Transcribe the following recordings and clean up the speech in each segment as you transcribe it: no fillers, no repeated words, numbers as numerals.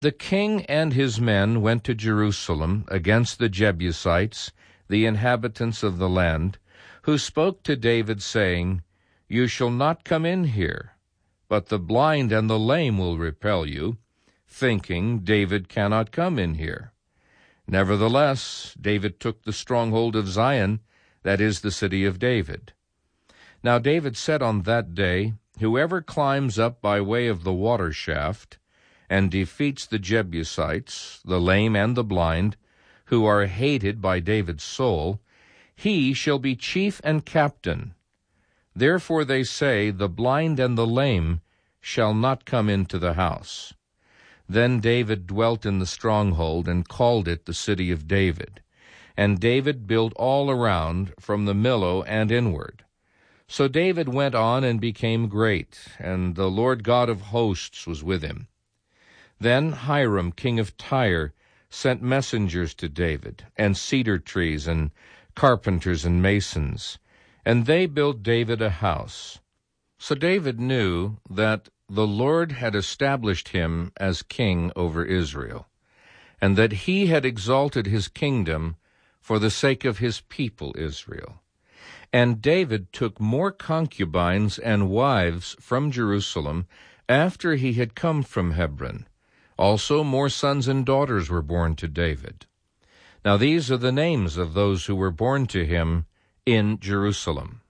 The king and his men went to Jerusalem against the Jebusites, the inhabitants of the land, who spoke to David, saying, "You shall not come in here, but the blind and the lame will repel you," thinking, "David cannot come in here." Nevertheless, David took the stronghold of Zion, that is, the city of David. Now David said on that day, "Whoever climbs up by way of the water shaft, and defeats the Jebusites, the lame and the blind, who are hated by David's soul, he shall be chief and captain. Therefore they say, the blind and the lame shall not come into the house." Then David dwelt in the stronghold, and called it the city of David. And David built all around, from the Millo and inward. So David went on and became great, and the Lord God of hosts was with him. Then Hiram, king of Tyre, sent messengers to David, and cedar trees, and carpenters and masons, and they built David a house. So David knew that the Lord had established him as king over Israel, and that he had exalted his kingdom for the sake of his people Israel. And David took more concubines and wives from Jerusalem after he had come from Hebron. Also more sons and daughters were born to David. Now these are the names of those who were born to him in Jerusalem: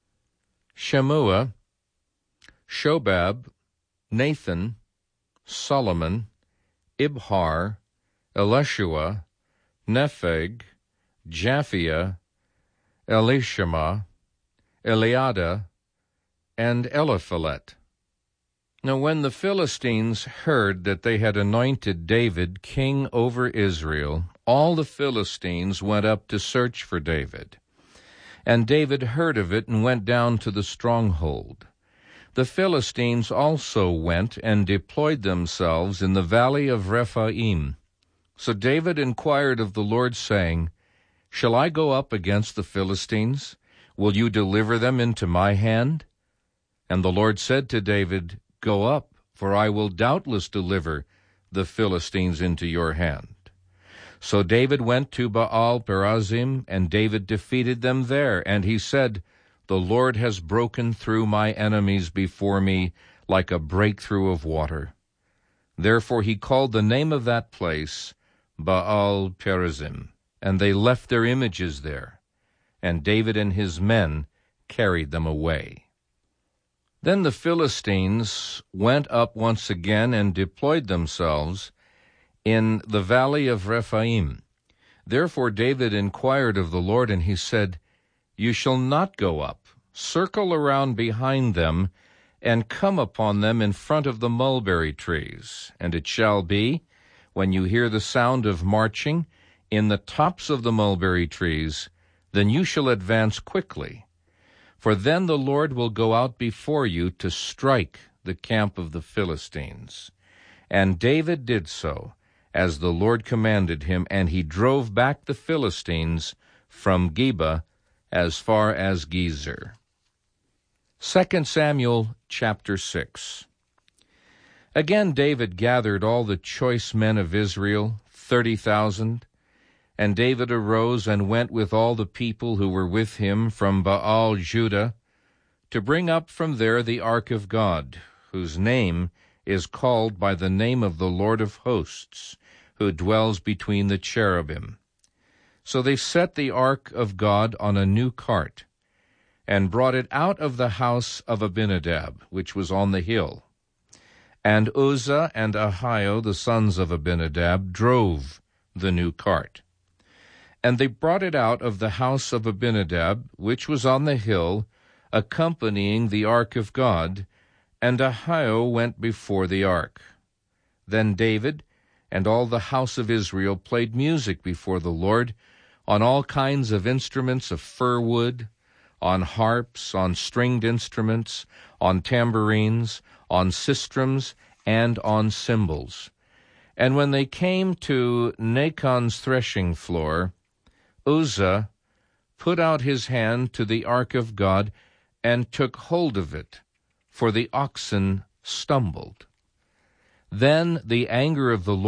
Shemua, Shobab, Nathan, Solomon, Ibhar, Elishua, Nepheg, Japhia, Elishama, Eliada, and Eliphalet. Now when the Philistines heard that they had anointed David king over Israel, all the Philistines went up to search for David. And David heard of it and went down to the stronghold. The Philistines also went and deployed themselves in the valley of Rephaim. So David inquired of the Lord, saying, "Shall I go up against the Philistines? Will you deliver them into my hand?" And the Lord said to David, "Go up, for I will doubtless deliver the Philistines into your hand." So David went to Baal-perazim, and David defeated them there. And he said, "The Lord has broken through my enemies before me like a breakthrough of water." Therefore he called the name of that place Baal-perazim. And they left their images there, and David and his men carried them away. Then the Philistines went up once again and deployed themselves in the valley of Rephaim. Therefore David inquired of the Lord, and he said, "You shall not go up. Circle around behind them, and come upon them in front of the mulberry trees. And it shall be, when you hear the sound of marching in the tops of the mulberry trees, then you shall advance quickly. For then the Lord will go out before you to strike the camp of the Philistines." And David did so, as the Lord commanded him, and he drove back the Philistines from Geba as far as Gezer. 2 Samuel chapter 6. Again David gathered all the choice men of Israel, 30,000, and David arose and went with all the people who were with him from Baal-Judah to bring up from there the ark of God, whose name is called by the name of the Lord of hosts, who dwells between the cherubim. So they set the ark of God on a new cart, and brought it out of the house of Abinadab, which was on the hill. And Uzzah and Ahio, the sons of Abinadab, drove the new cart. And they brought it out of the house of Abinadab, which was on the hill, accompanying the ark of God, and Ahio went before the ark. Then David and all the house of Israel played music before the Lord on all kinds of instruments of fir wood, on harps, on stringed instruments, on tambourines, on sistrums, and on cymbals. And when they came to Nachon's threshing floor, Uzzah put out his hand to the ark of God and took hold of it, for the oxen stumbled. Then the anger of the